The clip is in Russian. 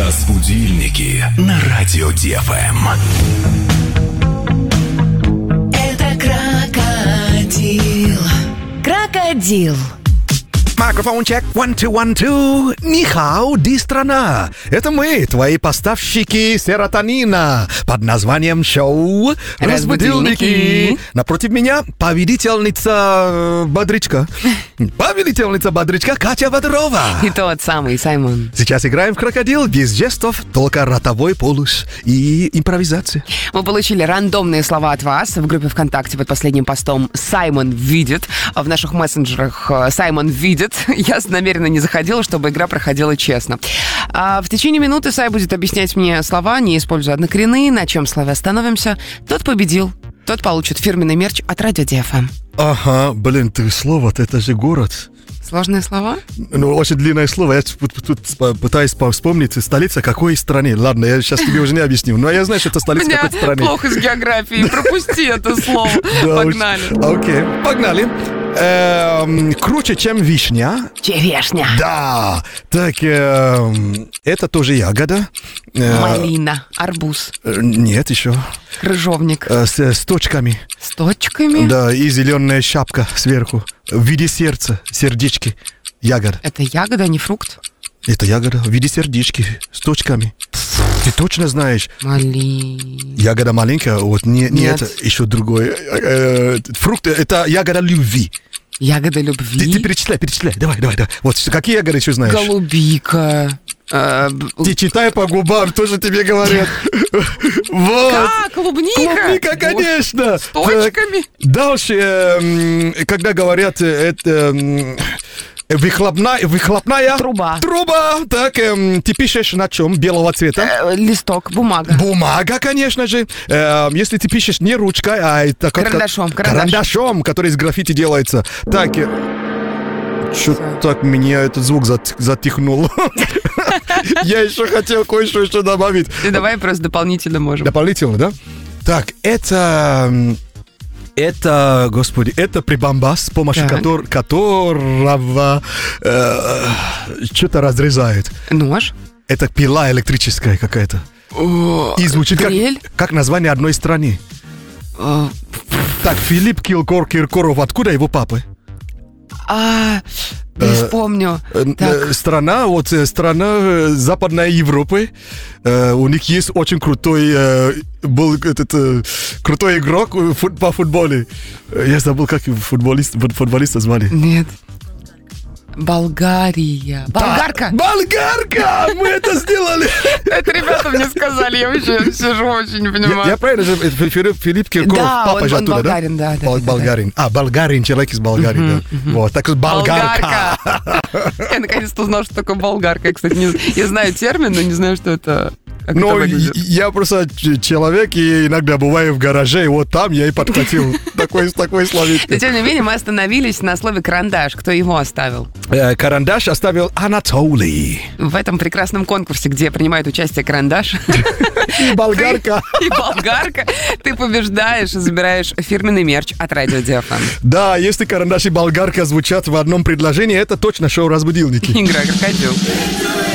Разбудильники на радио ДФМ. Это крокодил. Крокодил. Микрофон чек, 1, 2, 1, 2. Нихао, ди страна. Это мы, твои поставщики серотонина под названием шоу «Разбудильники». Напротив меня победительница бодрячка. Победительница бодрячка Катя Бодрова. И тот самый Саймон. Сейчас играем в крокодил без жестов, только ротовой полус и импровизация. Мы получили рандомные слова от вас в группе ВКонтакте под последним постом «Саймон видит». В наших мессенджерах «Саймон видит». Я намеренно не заходила, чтобы игра проходила честно. В течение минуты Сай будет объяснять мне слова, не используя однокоренные, на чем слове остановимся. Тот победил. Тот получит фирменный мерч от Радио ДФМ. Ага, блин, ты слово-то, это же город. Сложные слова? Ну, очень длинное слово. Я тут пытаюсь вспомнить, столица какой страны. Ладно, я сейчас тебе уже не объясню. Но я знаю, что это столица какой-то страны. Плохо с географией. Пропусти это слово. Погнали. Окей, погнали. Круче, чем вишня. Черешня. Да. Так, это тоже ягода. Малина. Арбуз. Нет, еще. Крыжовник. С точками. С точками? Да, и зеленая шапка сверху. В виде сердца, сердечки. Ягода. Это ягода, а не фрукт? Это ягода в виде сердечки с точками. Ты точно знаешь? Малина. Ягода маленькая, вот не это, еще другое. Фрукт, это ягода любви. Ягода любви? Ты перечисляй. Давай. Вот какие ягоды еще знаешь? Голубика. Ты читай по губам, тоже тебе говорят. Вот. Как? Клубника? Клубника, конечно. С точками? Дальше, когда говорят, это... Выхлопная труба. Так, ты пишешь на чем? Белого цвета? Листок, бумага. Бумага, конечно же. Если ты пишешь не ручкой, а это карандашом, который из граффити делается. Так, что-то так меня этот звук затихнул. Я еще хотел кое-что еще добавить. Давай просто дополнительно можем. Дополнительно, да? Так, это, господи, это прибамбас, с помощью которого что-то разрезают. Нож? Это пила электрическая какая-то. И звучит как название одной страны. Так, Филипп Киркоров, откуда его папы? Не вспомню. Страна Западной Европы. У них есть очень крутой крутой игрок по футболу. Я забыл, как футболиста звали. Нет. Болгария. Болгарка! Болгарка! Мы это сделали! Это ребята мне сказали, я вообще сижу, очень не понимаю. Я правильно же, Филипп Киркоров, папа же оттуда, да? Болгарин, да. Болгарин. Болгарин, человек из Болгарии, да. Вот, так что болгарка. Я наконец-то узнал, что такое болгарка. Я, кстати, я знаю термин, но не знаю, что это... Ну, я просто человек, и иногда бываю в гараже, и вот там я и подхватил такой словечко. Но, тем не менее, мы остановились на слове «карандаш». Кто его оставил? Карандаш оставил Анатолий. В этом прекрасном конкурсе, где принимает участие карандаш. И болгарка. И болгарка. Ты побеждаешь и забираешь фирменный мерч от Радио ДФМ. Да, если карандаш и болгарка звучат в одном предложении, это точно шоу «Разбудильники». Игра «Крокодил».